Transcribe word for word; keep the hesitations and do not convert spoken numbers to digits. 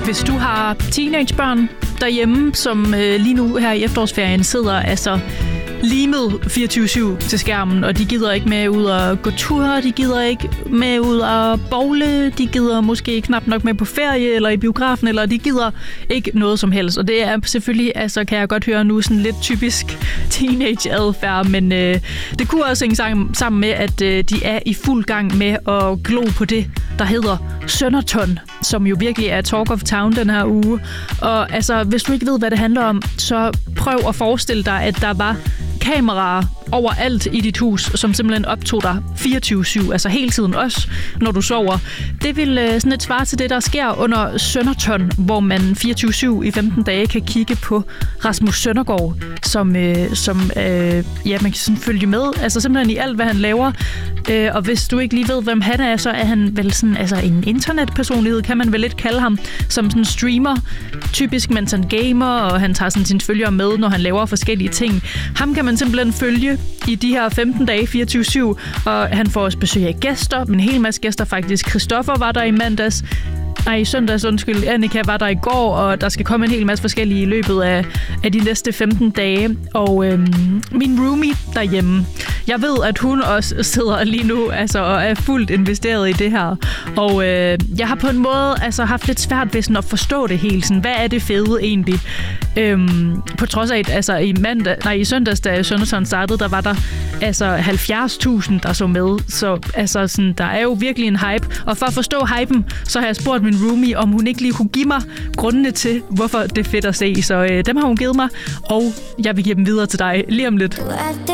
hvis du har teenagebørn derhjemme, som øh, lige nu her i efterårsferien sidder altså limet fireogtyve syv til skærmen, og de gider ikke med ud og gå tur, de gider ikke med ud og bowle, de gider måske knap nok med på ferie eller i biografen, eller de gider ikke noget som helst. Og det er selvfølgelig, altså kan jeg godt høre nu, sådan lidt typisk teenage-adfærd, men øh, det kunne også hænge sammen med, at øh, de er i fuld gang med at glo på det, der hedder Sønderton, som jo virkelig er Talk of Town den her uge. Og altså, hvis du ikke ved, hvad det handler om, så prøv at forestille dig, at der var kameraer overalt i dit hus, som simpelthen optog dig fireogtyve syv, altså hele tiden også, når du sover. Det vil øh, sådan et svar til det, der sker under Sønderton, hvor man fireogtyve syv i femten dage kan kigge på Rasmus Søndergaard, som, øh, som øh, ja, man kan sådan følge med, altså simpelthen i alt, hvad han laver. Øh, og hvis du ikke lige ved, hvem han er, så er han vel sådan, altså en internetpersonlighed, kan man vel lidt kalde ham, som sådan streamer, typisk, mens han gamer, og han tager sådan sine følgere med, når han laver forskellige ting. Ham kan man simpelthen følge i de her femten dage, fireogtyve syv, og han får også besøg af gæster, en hel masse gæster faktisk. Christoffer var der i mandags, nej, i søndags, undskyld, Annika var der i går, og der skal komme en hel masse forskellige i løbet af, af de næste femten dage. Og øhm, min roomie derhjemme, jeg ved, at hun også sidder lige nu altså, og er fuldt investeret i det her. Og øh, jeg har på en måde altså, haft lidt svært ved sådan, at forstå det hele. Sådan, hvad er det fede egentlig? Øhm, på trods af, at altså, i, mandag, nej, i søndags, da Sønderton startede, der var der altså, halvfjerds tusind, der så med. Så altså, sådan, der er jo virkelig en hype. Og for at forstå hypen, så har jeg spurgt min roomie, om hun ikke lige kunne give mig grundene til, hvorfor det er fedt at se. Så øh, dem har hun givet mig, og jeg vil give dem videre til dig lige om lidt.